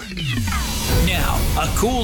Now, a cool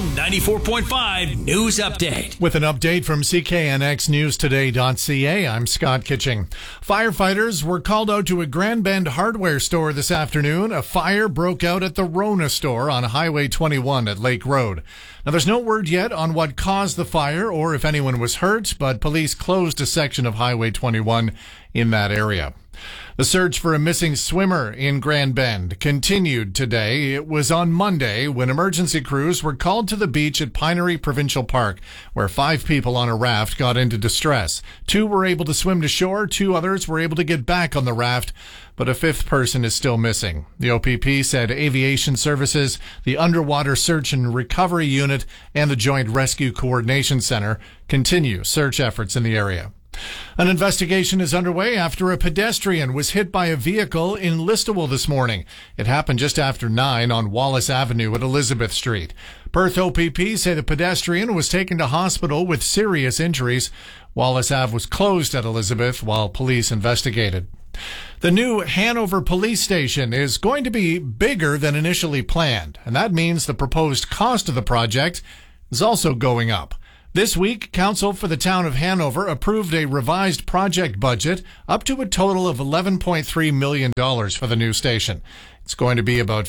94.5 news update. With an update from CKNXNewsToday.ca, I'm Scott Kitching. Firefighters were called out to a Grand Bend hardware store this afternoon. A fire broke out at the Rona store on Highway 21 at Lake Road. Now, there's no word yet on what caused the fire or if anyone was hurt, but police closed a section of Highway 21 in that area. The search for a missing swimmer in Grand Bend continued today. It was on Monday when emergency crews were called to the beach at Pinery Provincial Park, where 5 people on a raft got into distress. 2 were able to swim to shore, 2 others were able to get back on the raft, but a 5th person is still missing. The OPP said aviation services, the Underwater Search and Recovery Unit, and the Joint Rescue Coordination Center continue search efforts in the area. An investigation is underway after a pedestrian was hit by a vehicle in Listowel this morning. It happened just after 9 on Wallace Avenue at Elizabeth Street. Perth OPP say the pedestrian was taken to hospital with serious injuries. Wallace Ave was closed at Elizabeth while police investigated. The new Hanover police station is going to be bigger than initially planned, and that means the proposed cost of the project is also going up. This week, Council for the Town of Hanover approved a revised project budget up to a total of $11.3 million for the new station. It's going to be about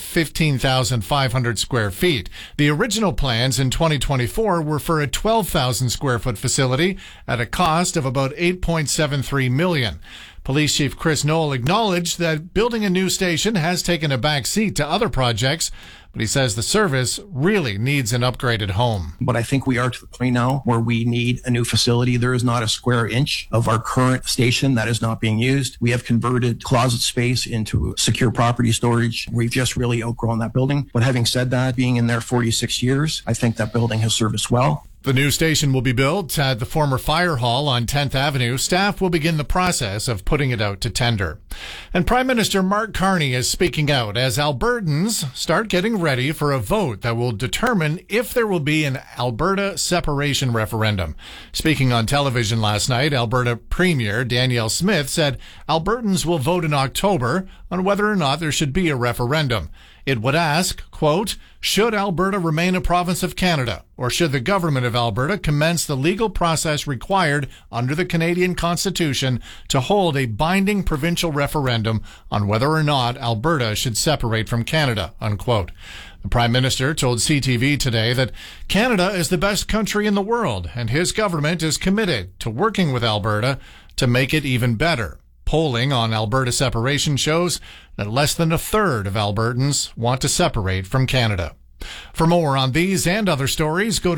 15,500 square feet. The original plans in 2024 were for a 12,000 square foot facility at a cost of about $8.73 million. Police Chief Chris Knoll acknowledged that building a new station has taken a back seat to other projects, but he says the service really needs an upgraded home. But I think we are to the point now where we need a new facility. There is not a square inch of our current station that is not being used. We have converted closet space into secure property storage. We've just really outgrown that building. But having said that, being in there 46 years, I think that building has served us well. The new station will be built at the former fire hall on 10th Avenue. Staff will begin the process of putting it out to tender. And Prime Minister Mark Carney is speaking out as Albertans start getting ready for a vote that will determine if there will be an Alberta separation referendum. Speaking on television last night, Alberta Premier Danielle Smith said Albertans will vote in October on whether or not there should be a referendum. It would ask, quote, should Alberta remain a province of Canada, or should the government of Alberta commence the legal process required under the Canadian Constitution to hold a binding provincial referendum on whether or not Alberta should separate from Canada, unquote. The Prime Minister told CTV today that Canada is the best country in the world, and his government is committed to working with Alberta to make it even better. Polling on Alberta separation shows that less than a third of Albertans want to separate from Canada. For more on these and other stories, go to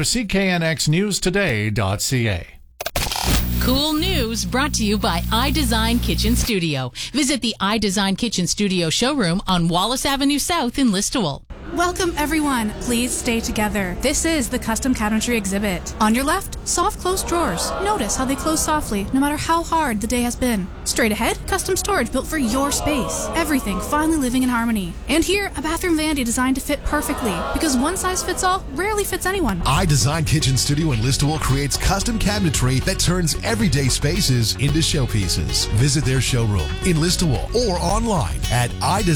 CKNXNewsToday.ca. Cool news brought to you by iDesign Kitchen Studio. Visit the iDesign Kitchen Studio showroom on Wallace Avenue South in Listowel. Welcome, everyone. Please stay together. This is the custom cabinetry exhibit. On your left, soft closed drawers. Notice how they close softly, no matter how hard the day has been. Straight ahead, custom storage built for your space. Everything finally living in harmony. And here, a bathroom vanity designed to fit perfectly, because one size fits all rarely fits anyone. iDesign Kitchen Studio in Listowel creates custom cabinetry that turns everyday spaces into showpieces. Visit their showroom in Listowel or online at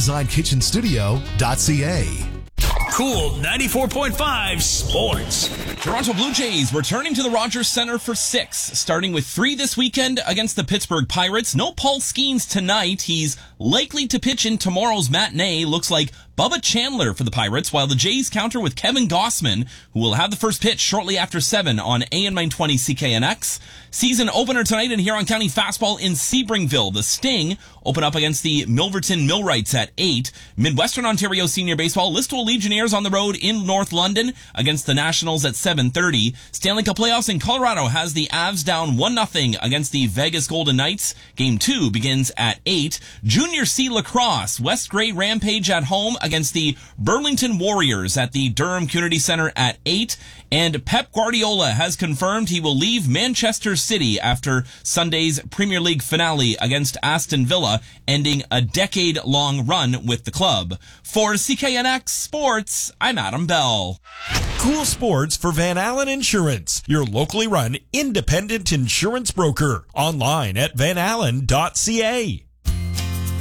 iDesignKitchenStudio.ca. Cool 94.5 Sports. Toronto Blue Jays returning to the Rogers Centre for 6, starting with 3 this weekend against the Pittsburgh Pirates. No Paul Skeens tonight. He's likely to pitch in tomorrow's matinee. Looks like Bubba Chandler for the Pirates, while the Jays counter with Kevin Gossman, who will have the first pitch shortly after 7 on AM 920 CKNX. Season opener tonight in Huron County Fastball in Sebringville. The Sting open up against the Milverton Millwrights at 8. Midwestern Ontario Senior Baseball, Listowel Legionnaires on the road in North London against the Nationals at 7:30. Stanley Cup Playoffs in Colorado has the Avs down 1-0 against the Vegas Golden Knights. Game 2 begins at 8. Junior C Lacrosse, West Grey Rampage at home against the Burlington Warriors at the Durham Community Center at 8. And Pep Guardiola has confirmed he will leave Manchester City after Sunday's Premier League finale against Aston Villa, ending a decade-long run with the club. For CKNX Sports, I'm Adam Bell. Cool sports for Van Allen Insurance, your locally run independent insurance broker. Online at vanallen.ca.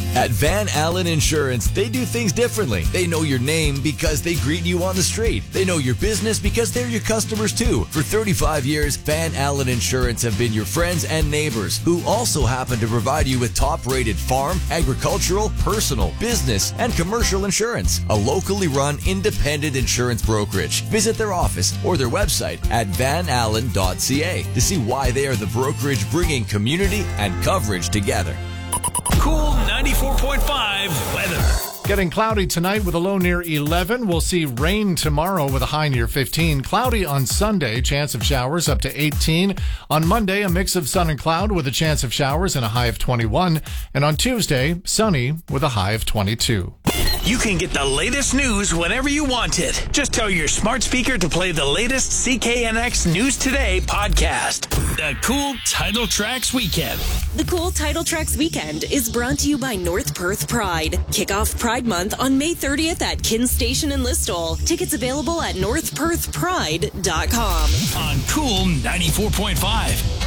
At Van Allen Insurance, they do things differently. They know your name because they greet you on the street. They know your business because they're your customers too. For 35 years, Van Allen Insurance have been your friends and neighbors who also happen to provide you with top-rated farm, agricultural, personal, business, and commercial insurance. A locally run independent insurance brokerage. Visit their office or their website at vanallen.ca to see why they are the brokerage bringing community and coverage together. Cool 94.5 weather. Getting cloudy tonight with a low near 11. We'll see rain tomorrow with a high near 15. Cloudy on Sunday, chance of showers up to 18. On Monday, a mix of sun and cloud with a chance of showers and a high of 21. And on Tuesday, sunny with a high of 22. You can get the latest news whenever you want it. Just tell your smart speaker to play the latest CKNX News Today podcast. The Cool Title Tracks Weekend. The Cool Title Tracks Weekend is brought to you by North Perth Pride. Kick off Pride Month on May 30th at Kin Station in Listowel. Tickets available at northperthpride.com. On Cool 94.5.